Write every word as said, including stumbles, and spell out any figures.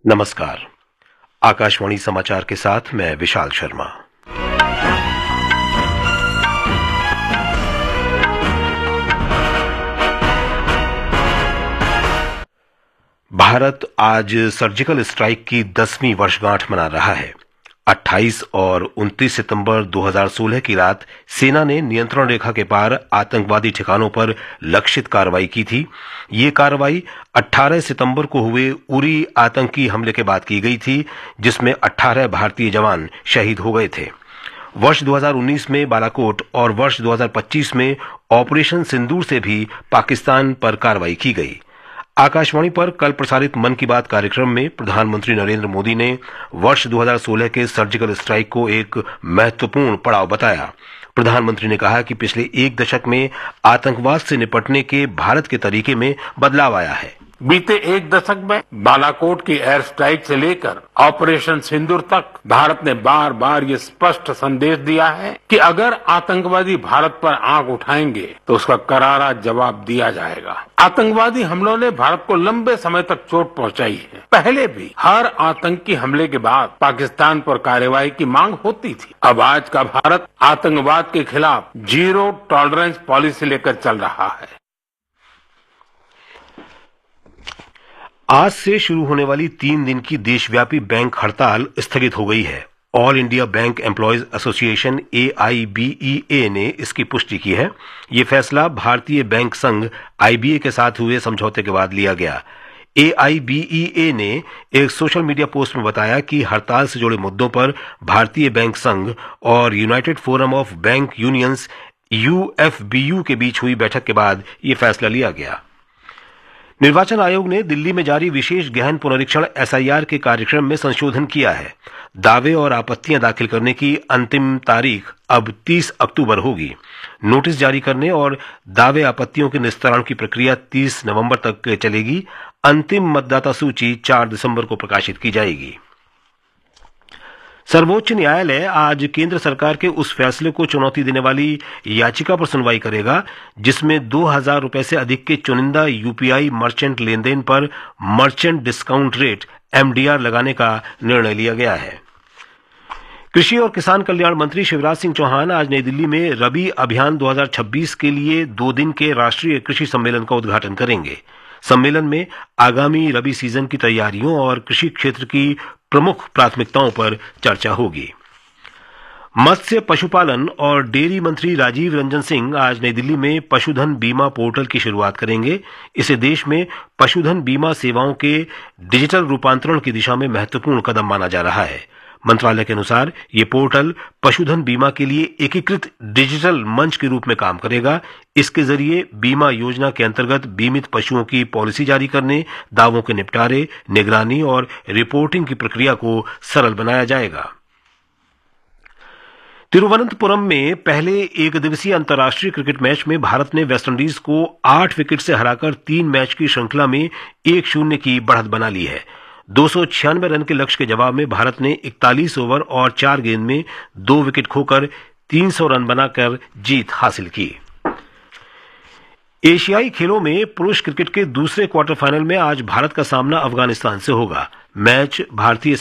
नमस्कार। आकाशवाणी समाचार के साथ मैं विशाल शर्मा। भारत आज सर्जिकल स्ट्राइक की दसवीं वर्षगांठ मना रहा है। अट्ठाईस और उनतीस सितंबर दो हज़ार सोलह की रात सेना ने नियंत्रण रेखा के पार आतंकवादी ठिकानों पर लक्षित कार्रवाई की थी। ये कार्रवाई अठारह सितंबर को हुए उरी आतंकी हमले के बाद की गई थी, जिसमें अठारह भारतीय जवान शहीद हो गए थे। वर्ष दो हज़ार उन्नीस में बालाकोट और वर्ष दो हज़ार पच्चीस में ऑपरेशन सिंदूर से भी पाकिस्तान पर कार्रवाई की गई। आकाशवाणी पर कल प्रसारित मन की बात कार्यक्रम में प्रधानमंत्री नरेंद्र मोदी ने वर्ष दो हज़ार सोलह के सर्जिकल स्ट्राइक को एक महत्वपूर्ण पड़ाव बताया। प्रधानमंत्री ने कहा कि पिछले एक दशक में आतंकवाद से निपटने के भारत के तरीके में बदलाव आया है। बीते एक दशक में बालाकोट की एयर स्ट्राइक से लेकर ऑपरेशन सिंदूर तक भारत ने बार बार ये स्पष्ट संदेश दिया है कि अगर आतंकवादी भारत पर आंख उठाएंगे तो उसका करारा जवाब दिया जाएगा। आतंकवादी हमलों ने भारत को लंबे समय तक चोट पहुंचाई है। पहले भी हर आतंकी हमले के बाद पाकिस्तान पर कार्रवाई की मांग होती थी। अब आज का भारत आतंकवाद के खिलाफ जीरो टॉलरेंस पॉलिसी लेकर चल रहा है। आज से शुरू होने वाली तीन दिन की देशव्यापी बैंक हड़ताल स्थगित हो गई है। All India bank employees association ए आई बी ई ए ने इसकी पुष्टि की है। ये फैसला भारतीय बैंक संघ आई बी ए के साथ हुए समझौते के बाद लिया गया। ए आई बी ई ए ने एक सोशल मीडिया पोस्ट में बताया कि हड़ताल से जुड़े मुद्दों पर भारतीय बैंक संघ और United forum of bank unions U F B you के बीच हुई बैठक के बाद ये फैसला लिया गया। निर्वाचन आयोग ने दिल्ली में जारी विशेष गहन पुनरीक्षण एस आई आर के कार्यक्रम में संशोधन किया है। दावे और आपत्तियां दाखिल करने की अंतिम तारीख अब तीस अक्टूबर होगी। नोटिस जारी करने और दावे आपत्तियों के निस्तारण की प्रक्रिया तीस नवंबर तक चलेगी। अंतिम मतदाता सूची चार दिसंबर को प्रकाशित की जाएगी। सर्वोच्च न्यायालय आज केंद्र सरकार के उस फैसले को चुनौती देने वाली याचिका पर सुनवाई करेगा, जिसमें दो हजार रुपए से अधिक के चुनिंदा यू पी आई मर्चेंट लेनदेन पर merchant discount rate M D R लगाने का निर्णय लिया गया है। कृषि और किसान कल्याण मंत्री शिवराज सिंह चौहान आज नई दिल्ली में रबी अभियान दो हज़ार छब्बीस के लिए दो दिन के राष्ट्रीय कृषि सम्मेलन का उद्घाटन करेंगे। सम्मेलन में आगामी रबी सीजन की तैयारियों और कृषि क्षेत्र की प्रमुख प्राथमिकताओं पर चर्चा होगी। मत्स्य पशुपालन और डेयरी मंत्री राजीव रंजन सिंह आज नई दिल्ली में पशुधन बीमा पोर्टल की शुरुआत करेंगे। इसे देश में पशुधन बीमा सेवाओं के डिजिटल रूपांतरण की दिशा में महत्वपूर्ण कदम माना जा रहा है। मंत्रालय के अनुसार ये पोर्टल पशुधन बीमा के लिए एकीकृत डिजिटल मंच के रूप में काम करेगा। इसके जरिए बीमा योजना के अंतर्गत बीमित पशुओं की पॉलिसी जारी करने, दावों के निपटारे, निगरानी और रिपोर्टिंग की प्रक्रिया को सरल बनाया जाएगा। तिरुवनंतपुरम में पहले एक दिवसीय अंतर्राष्ट्रीय क्रिकेट मैच में भारत ने वेस्टइंडीज को आठ विकेट से हराकर तीन मैच की श्रृंखला में एक शून्य की बढ़त बना ली है। दो सौ छियानवे रन के लक्ष्य के जवाब में भारत ने इकतालीस ओवर और चार गेंद में दो विकेट खोकर तीन सौ रन बनाकर जीत हासिल की। एशियाई खेलों में पुरुष क्रिकेट के दूसरे क्वार्टर फाइनल में आज भारत का सामना अफगानिस्तान से होगा। मैच भारतीय